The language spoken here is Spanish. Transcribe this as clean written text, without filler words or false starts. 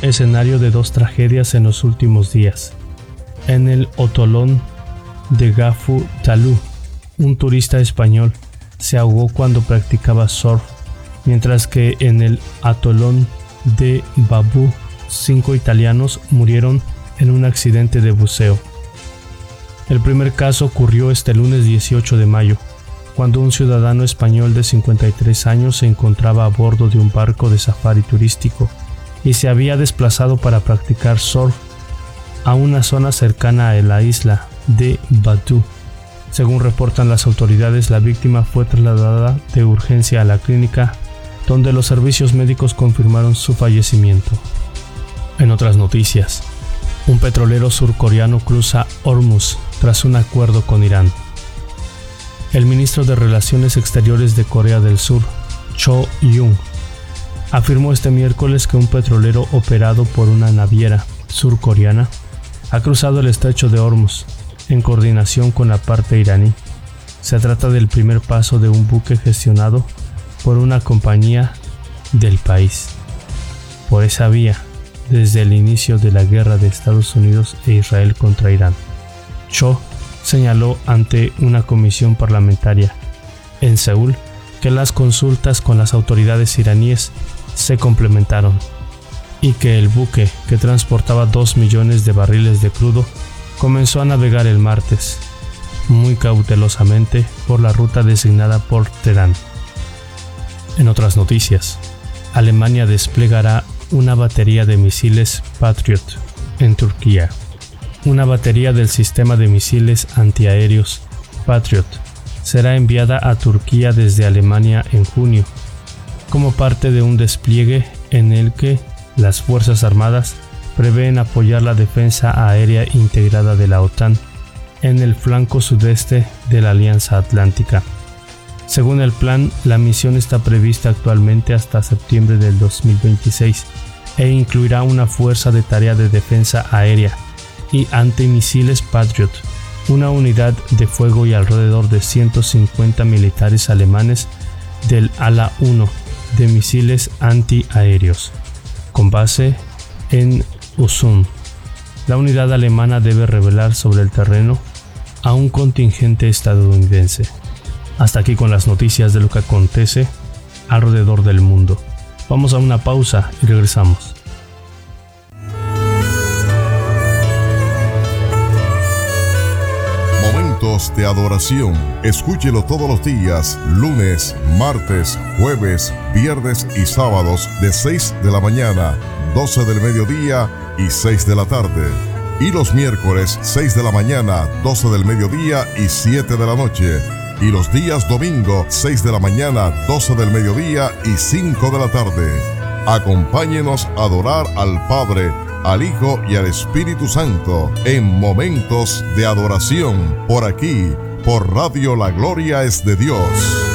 escenario de dos tragedias en los últimos días. En el atolón de Gafu Talú, un turista español se ahogó cuando practicaba surf, mientras que en el atolón de Babú, 5 italianos murieron en un accidente de buceo. El primer caso ocurrió este lunes 18 de mayo, cuando un ciudadano español de 53 años se encontraba a bordo de un barco de safari turístico y se había desplazado para practicar surf a una zona cercana a la isla de Badú. Según reportan las autoridades, la víctima fue trasladada de urgencia a la clínica, donde los servicios médicos confirmaron su fallecimiento. En otras noticias, un petrolero surcoreano cruza Hormuz tras un acuerdo con Irán. El ministro de Relaciones Exteriores de Corea del Sur, Cho Young, afirmó este miércoles que un petrolero operado por una naviera surcoreana ha cruzado el estrecho de Hormuz en coordinación con la parte iraní. Se trata del primer paso de un buque gestionado por una compañía del país por esa vía desde el inicio de la guerra de Estados Unidos e Israel contra Irán. Cho señaló ante una comisión parlamentaria en Seúl que las consultas con las autoridades iraníes se complementaron y que el buque, que transportaba 2 millones de barriles de crudo, comenzó a navegar el martes, muy cautelosamente, por la ruta designada por Teherán. En otras noticias, Alemania desplegará una batería de misiles Patriot en Turquía. Una batería del sistema de misiles antiaéreos Patriot será enviada a Turquía desde Alemania en junio, como parte de un despliegue en el que las Fuerzas Armadas prevén apoyar la defensa aérea integrada de la OTAN en el flanco sudeste de la Alianza Atlántica. Según el plan, la misión está prevista actualmente hasta septiembre del 2026 e incluirá una fuerza de tarea de defensa aérea y antimisiles Patriot, una unidad de fuego y alrededor de 150 militares alemanes del ala 1 de misiles antiaéreos, con base en Usum. La unidad alemana debe revelar sobre el terreno a un contingente estadounidense. Hasta aquí con las noticias de lo que acontece alrededor del mundo. Vamos a una pausa y regresamos. Momentos de adoración. Escúchelo todos los días, lunes, martes, jueves, viernes y sábados de 6 de la mañana, 12 del mediodía y 6 de la tarde. Y los miércoles 6 de la mañana, 12 del mediodía y 7 de la noche. Y los días domingo 6 de la mañana, 12 del mediodía y 5 de la tarde. Acompáñenos a adorar al Padre, al Hijo y al Espíritu Santo en Momentos de Adoración, por aquí, por Radio La Gloria es de Dios.